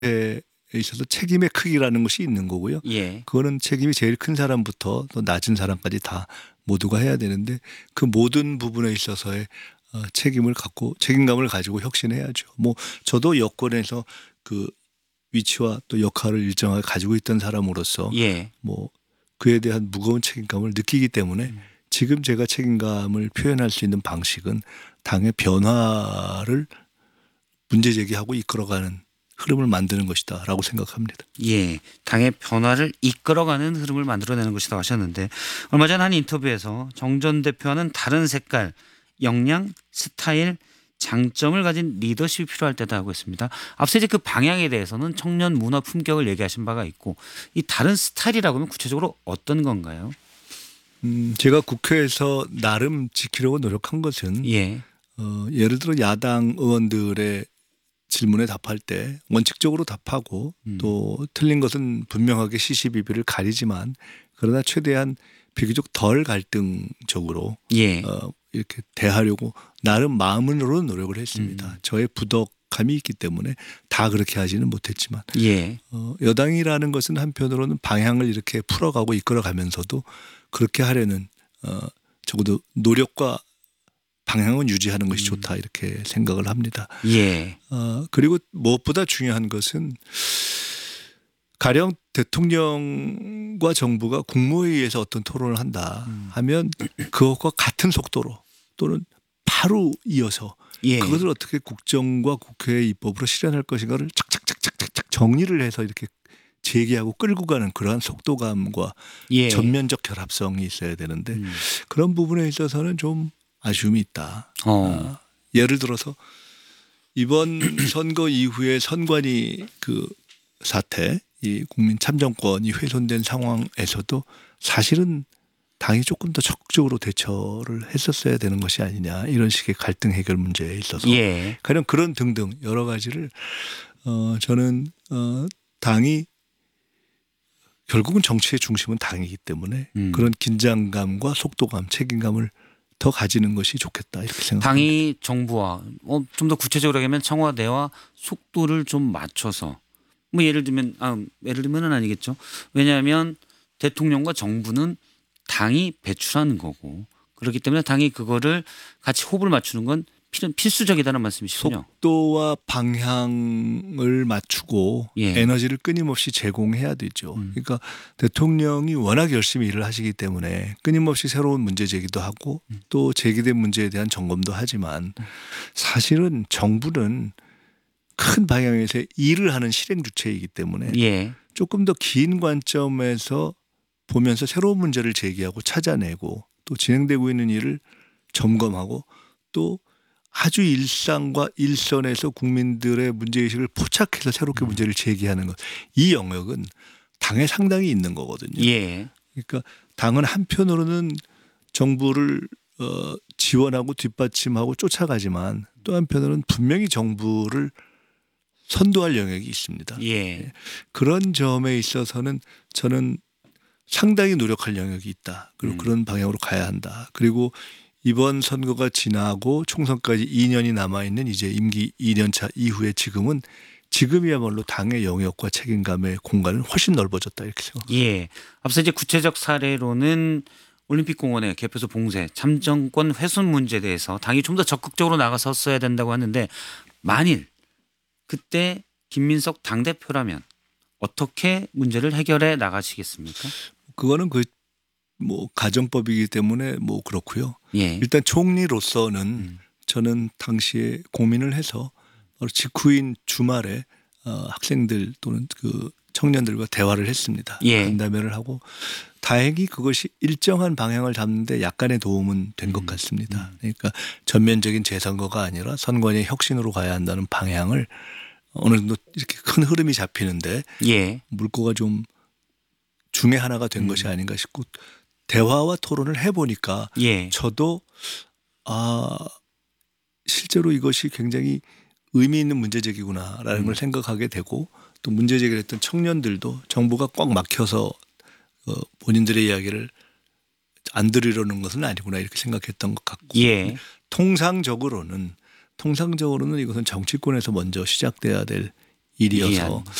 있어서 책임의 크기라는 것이 있는 거고요. 예. 그거는 책임이 제일 큰 사람부터 또 낮은 사람까지 다 모두가 해야 되는데 그 모든 부분에 있어서의 책임감을 가지고 혁신해야죠. 뭐 저도 여권에서 그 위치와 또 역할을 일정하게 가지고 있던 사람으로서 예. 뭐 그에 대한 무거운 책임감을 느끼기 때문에 지금 제가 책임감을 표현할 수 있는 방식은 당의 변화를 문제 제기하고 이끌어가는 흐름을 만드는 것이다라고 생각합니다. 예. 당의 변화를 이끌어가는 흐름을 만들어내는 것이다 하셨는데 얼마 전 한 인터뷰에서 정 전 대표와는 다른 색깔, 역량, 스타일, 장점을 가진 리더십이 필요할 때다 하고 있습니다. 앞서 이제 그 방향에 대해서는 청년 문화 품격을 얘기하신 바가 있고 이 다른 스타일이라고 하면 구체적으로 어떤 건가요? 제가 국회에서 나름 지키려고 노력한 것은 예. 예를 들어 야당 의원들의 질문에 답할 때 원칙적으로 답하고 또 틀린 것은 분명하게 시시비비를 가리지만 그러나 최대한 비교적 덜 갈등적으로 예. 이렇게 대하려고 나름 마음으로 노력을 했습니다. 저의 부덕함이 있기 때문에 다 그렇게 하지는 못했지만 예. 여당이라는 것은 한편으로는 방향을 이렇게 풀어가고 이끌어가면서도 그렇게 하려는 적어도 노력과 방향은 유지하는 것이 좋다 이렇게 생각을 합니다. 예. 그리고 무엇보다 중요한 것은 가령 대통령과 정부가 국무회의에서 어떤 토론을 한다 하면 그것과 같은 속도로 또는 바로 이어서 예. 그것을 어떻게 국정과 국회의 입법으로 실현할 것인가를 착착착착착 정리를 해서 이렇게 제기하고 끌고 가는 그러한 속도감과 예. 전면적 결합성이 있어야 되는데 그런 부분에 있어서는 좀 아쉬움이 있다. 예를 들어서 이번 선거 이후에 선관위 그 사태, 이 국민 참정권이 훼손된 상황에서도 사실은 당이 조금 더 적극적으로 대처를 했었어야 되는 것이 아니냐 이런 식의 갈등 해결 문제에 있어서 예. 가령 그런 등등 여러 가지를 저는 당이 결국은 정치의 중심은 당이기 때문에 그런 긴장감과 속도감, 책임감을 더 가지는 것이 좋겠다 이렇게 생각합니다. 당이 정부와 좀 더 구체적으로 하면 청와대와 속도를 좀 맞춰서 뭐 예를 들면은 아니겠죠. 왜냐하면 대통령과 정부는 당이 배출하는 거고 그렇기 때문에 당이 그거를 같이 호흡을 맞추는 건 필수적이다는 말씀이시군요. 속도와 방향을 맞추고 예. 에너지를 끊임없이 제공해야 되죠. 그러니까 대통령이 워낙 열심히 일을 하시기 때문에 끊임없이 새로운 문제 제기도 하고 또 제기된 문제에 대한 점검도 하지만 사실은 정부는 큰 방향에서 일을 하는 실행 주체이기 때문에 예. 조금 더 긴 관점에서 보면서 새로운 문제를 제기하고 찾아내고 또 진행되고 있는 일을 점검하고 또 아주 일상과 일선에서 국민들의 문제의식을 포착해서 새롭게 문제를 제기하는 것. 이 영역은 당에 상당히 있는 거거든요. 예. 그러니까 당은 한편으로는 정부를 지원하고 뒷받침하고 쫓아가지만 또 한편으로는 분명히 정부를 선도할 영역이 있습니다. 예. 그런 점에 있어서는 저는 상당히 노력할 영역이 있다. 그리고 그런 방향으로 가야 한다. 그리고 이번 선거가 지나고 총선까지 2년이 남아있는 이제 임기 2년차 이후에 지금이야말로 당의 영역과 책임감의 공간은 훨씬 넓어졌다 이렇게 생각합니다. 예. 앞서 이제 구체적 사례로는 올림픽공원의 개표소 봉쇄, 참정권 훼손 문제에 대해서 당이 좀 더 적극적으로 나가섰어야 된다고 하는데 만일 그때 김민석 당대표라면 어떻게 문제를 해결해 나가시겠습니까? 그거는 가정법이기 때문에 그렇고요. 예. 일단 총리로서는 저는 당시에 고민을 해서 바로 직후인 주말에 학생들 또는 그 청년들과 대화를 했습니다. 예. 간담회를 하고 다행히 그것이 일정한 방향을 잡는데 약간의 도움은 된 것 같습니다. 그러니까 전면적인 재선거가 아니라 선관위의 혁신으로 가야 한다는 방향을 어느 정도 이렇게 큰 흐름이 잡히는데 예. 물꼬가 좀 중에 하나가 된 것이 아닌가 싶고 대화와 토론을 해보니까 예. 저도 실제로 이것이 굉장히 의미 있는 문제 제기구나라는 걸 생각하게 되고 또 문제 제기를 했던 청년들도 정부가 꽉 막혀서 본인들의 이야기를 안 들으려는 것은 아니구나 이렇게 생각했던 것 같고 예. 통상적으로는 이것은 정치권에서 먼저 시작돼야 될 일이어서 일이한.